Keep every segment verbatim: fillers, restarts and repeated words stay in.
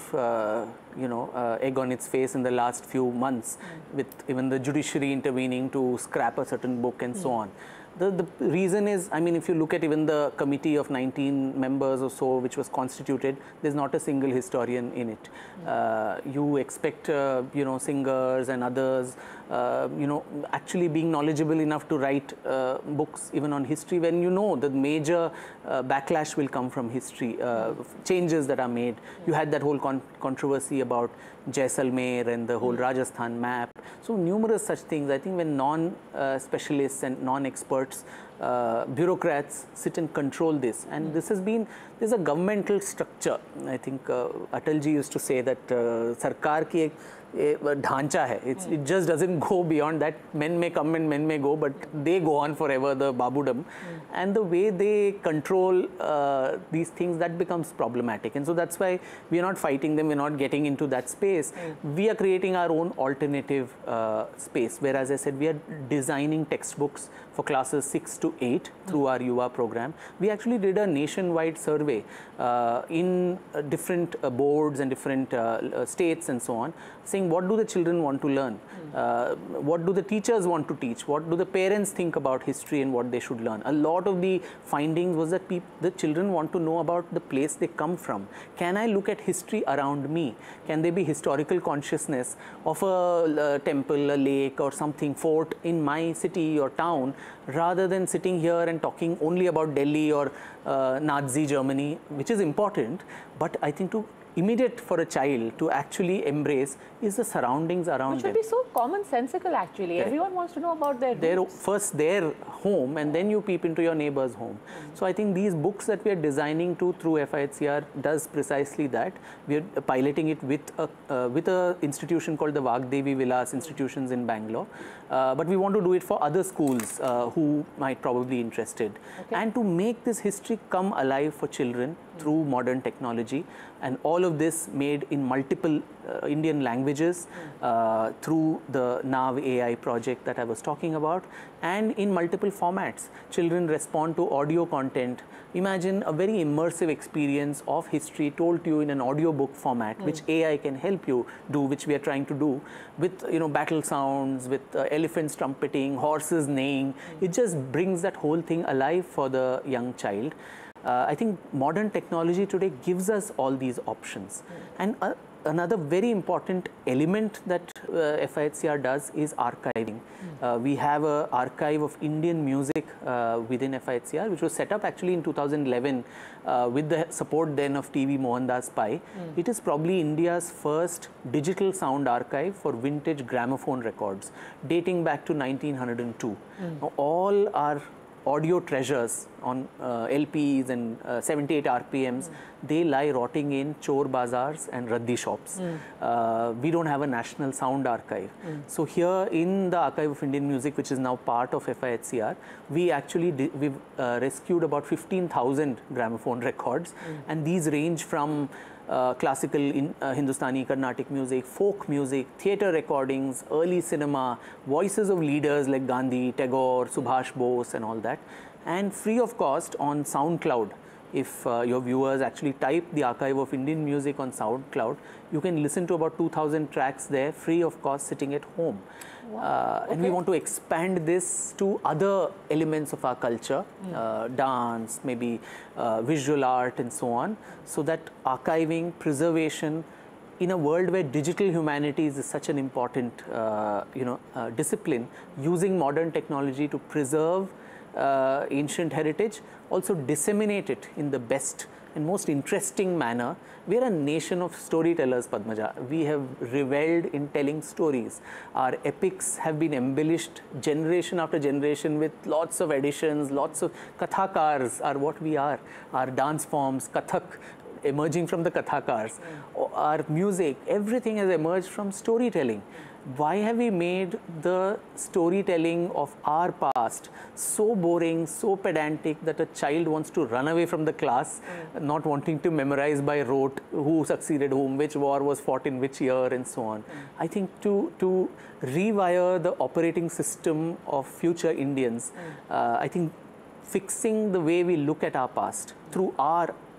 uh, you know, uh, egg on its face in the last few months, mm. with even the judiciary intervening to scrap a certain book and mm. so on. The, the reason is, I mean, if you look at even the committee of nineteen members or so, which was constituted, there's not a single historian in it. Mm. Uh, you expect, uh, you know, singers and others, uh, you know, actually being knowledgeable enough to write uh, books even on history, when you know the major uh, backlash will come from history, uh, mm. changes that are made. Mm. You had that whole con controversy about Jaisalmer and the whole mm. Rajasthan map. So numerous such things. I think when non-specialists uh, and non-experts, uh, bureaucrats sit and control this, and mm. this has been, there's a governmental structure. I think uh, Atalji used to say that uh, Sarkar ki ek dhancha hai. It's, mm. It just doesn't go beyond that. Men may come and men may go, but they go on forever, the Babudam. Mm. And the way they control uh, these things, that becomes problematic. And so that's why we are not fighting them, we're not getting into that space. Mm. We are creating our own alternative uh, space, where, as I said, we are designing textbooks for classes six to eight mm. through our Yuva program. We actually did a nationwide survey uh, in uh, different uh, boards and different uh, uh, states and so on, saying what do the children want to learn, mm. uh, what do the teachers want to teach, what do the parents think about history and what they should learn. A lot of the findings was that the children want to know about the place they come from. Can I look at history around me? Can there be historical consciousness of a, a temple, a lake or something, fort in my city or town, rather than sitting here and talking only about Delhi or uh, Nazi Germany, which is important, but I think to immediate for a child to actually embrace is the surroundings around them. Which would be so commonsensical actually. Right. Everyone wants to know about their their roots. First their home, and then you peep into your neighbor's home. Mm-hmm. So I think these books that we are designing to through F I H C R does precisely that. We are piloting it with a uh, with a institution called the Vagdevi Vilas Institutions in Bangalore. Uh, but we want to do it for other schools uh, who might probably be interested. Okay. And to make this history come alive for children mm-hmm. through modern technology, and all of this made in multiple uh, Indian languages uh, through the Nav A I project that I was talking about, and in multiple formats. Children respond to audio content. Imagine a very immersive experience of history told to you in an audiobook format, mm. which A I can help you do, which we are trying to do, with you know battle sounds, with uh, elephants trumpeting, horses neighing. Mm. It just brings that whole thing alive for the young child. Uh, I think modern technology today gives us all these options. Mm. And uh, another very important element that uh, F I H C R does is archiving. Mm. Uh, we have an archive of Indian music uh, within F I H C R, which was set up actually in two thousand eleven uh, with the support then of T V Mohandas Pai. Mm. It is probably India's first digital sound archive for vintage gramophone records, dating back to nineteen oh two. Mm. Now, all our audio treasures on uh, L Ps and uh, seventy-eight R P Ms, mm. they lie rotting in chor bazaars and raddi shops. Mm. Uh, we don't have a national sound archive. Mm. So here in the Archive of Indian Music, which is now part of F I H C R, we actually we've uh, rescued about fifteen thousand gramophone records, mm. and these range from Uh, classical in, uh, Hindustani, Carnatic music, folk music, theatre recordings, early cinema, voices of leaders like Gandhi, Tagore, Subhash Bose and all that, and free of cost on SoundCloud. If uh, your viewers actually type the Archive of Indian Music on SoundCloud, you can listen to about two thousand tracks there, free of cost, sitting at home. Wow. Uh, okay. And we want to expand this to other elements of our culture, mm. uh, dance, maybe uh, visual art and so on, so that archiving, preservation, in a world where digital humanities is such an important uh, you know, uh, discipline, using modern technology to preserve uh, ancient heritage, also disseminate it in the best and most interesting manner. We are a nation of storytellers, Padmaja. We have reveled in telling stories. Our epics have been embellished generation after generation with lots of additions, lots of kathakars are what we are. Our dance forms, Kathak, emerging from the kathakars, mm. our music, everything has emerged from storytelling. Why have we made the storytelling of our past so boring, so pedantic that a child wants to run away from the class, mm. not wanting to memorize by rote who succeeded whom, which war was fought in which year and so on. Mm. I think to, to rewire the operating system of future Indians, mm. uh, I think fixing the way we look at our past through our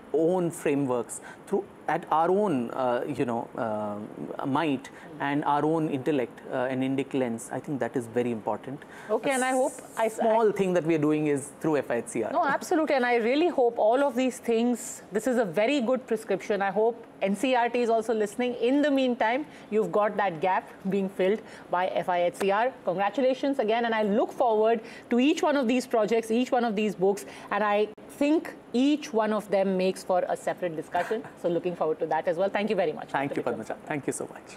own frameworks, through at our own, uh, you know, uh, might and our own intellect uh, and Indic lens. I think that is very important. Okay, a and I hope I small I, thing that we are doing is through F I H C R. No, absolutely, and I really hope all of these things. This is a very good prescription. I hope N C E R T is also listening. In the meantime, you've got that gap being filled by F I H C R. Congratulations again, and I look forward to each one of these projects, each one of these books, and I think each one of them makes for a separate discussion. So looking forward to that as well. Thank you very much. Thank you, Padma. Thank you so much.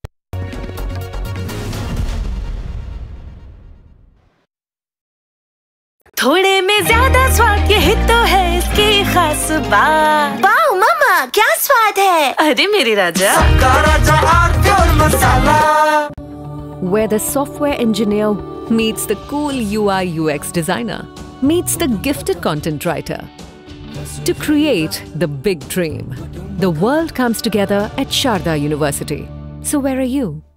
थोड़े में ज्यादा स्वाद यही तो है इसकी खास बात। वाओ मम्मा, क्या स्वाद है? अरे मेरे राजा, सबका राजा आर्थिक मसाला। Where the software engineer meets the cool U I U X designer, meets the gifted content writer. To create the big dream, the world comes together at Sharda University. So where are you?